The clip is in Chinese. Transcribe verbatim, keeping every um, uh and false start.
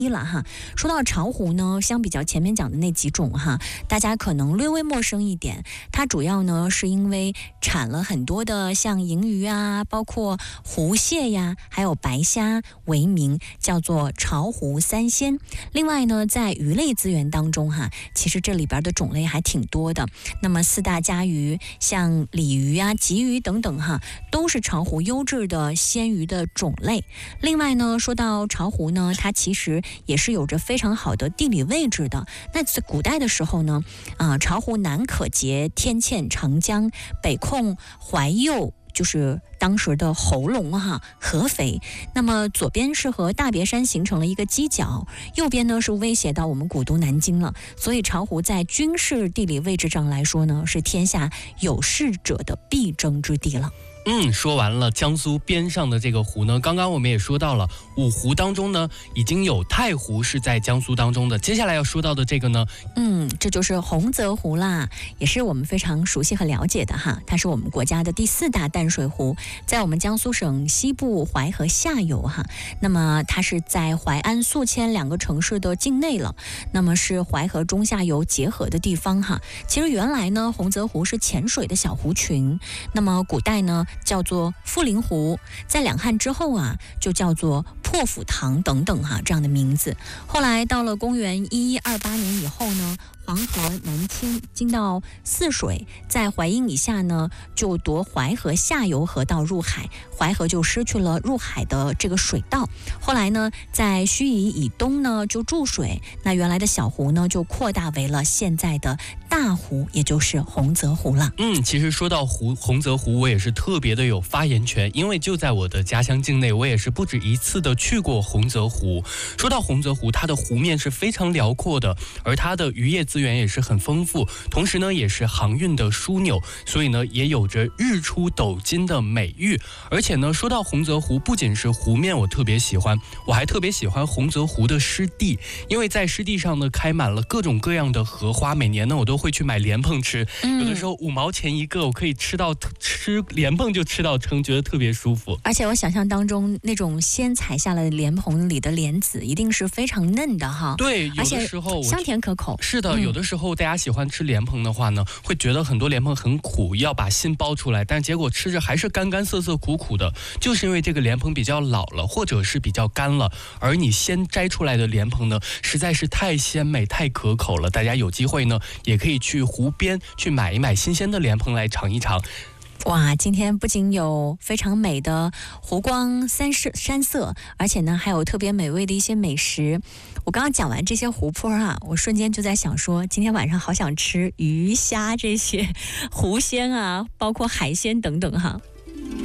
一了哈。说到巢湖呢，相比较前面讲的那几种哈，大家可能略微陌生一点。它主要呢是因为产了很多的像银鱼啊，包括湖蟹呀，还有白虾为名，叫做巢湖三鲜。另外呢，在鱼类资源当中哈，其实这里边的种类还挺多的。那么四大家鱼，像鲤鱼啊、鲫鱼等等哈，都是巢湖优质的鲜鱼的种类。另外呢，说到巢湖呢，它其实也是有着非常好的地理位置的。那在古代的时候呢，啊、呃，巢湖南可截天堑长江，北控怀右，就是当时的喉咙哈合肥。那么左边是和大别山形成了一个犄角，右边呢是威胁到我们古都南京了。所以巢湖在军事地理位置上来说呢，是天下有识者的必争之地了。 嗯，说完了江苏边上的这个湖呢，刚刚我们也说到了五湖当中呢，已经有太湖是在江苏当中的。接下来要说到的这个呢， 嗯，这就是洪泽湖啦，也是我们非常熟悉和了解的哈。它是我们国家的第四大淡水湖，在我们江苏省西部淮河下游哈。那么它是在淮安、宿迁两个城市的境内了，那么是淮河中下游结合的地方哈。其实原来呢，洪泽湖是浅水的小湖群，那么古代呢叫做富林湖，在两汉之后啊，就叫做破釜塘等等哈这样的名字。后来到了公元一一二八年以后呢，黄河南迁，经到泗水，在淮阴以下呢，就夺淮河下游河道入海，淮河就失去了入海的这个水道。后来呢，在盱眙以东呢就注水，那原来的小湖呢就扩大为了现在的大湖，也就是洪泽湖了。 嗯，其实说到湖洪泽湖，我也是特别的有发言权，因为就在我的家乡境内，我也是不止一次的去过洪泽湖。说到洪泽湖，它的湖面是非常辽阔的，而它的渔业资源也是很丰富，同时呢也是航运的枢纽，所以呢也有着日出斗金的美誉。而且呢，说到洪泽湖，不仅是湖面我特别喜欢，我还特别喜欢洪泽湖的湿地，因为在湿地上呢开满了各种各样的荷花，每年呢我都会去买莲蓬吃，有的时候五毛钱一个，我可以吃到吃莲蓬就吃到撑，觉得特别舒服。 而且我想象当中那种先采下来的莲蓬里的莲子一定是非常嫩的哈。 对，有的时候香甜可口。 是的、嗯、有的时候大家喜欢吃莲蓬的话呢，会觉得很多莲蓬很苦，要把心剥出来，但结果吃着还是干干涩涩苦苦的，就是因为这个莲蓬比较老了，或者是比较干了，而你先摘出来的莲蓬呢实在是太鲜美太可口了。大家有机会呢也可以去湖边去买一买新鲜的莲蓬来尝一尝。 哇，今天不仅有非常美的湖光山色山色，而且呢还有特别美味的一些美食。我刚刚讲完这些湖泊啊，我瞬间就在想说，今天晚上好想吃鱼虾这些湖鲜啊，包括海鲜等等哈。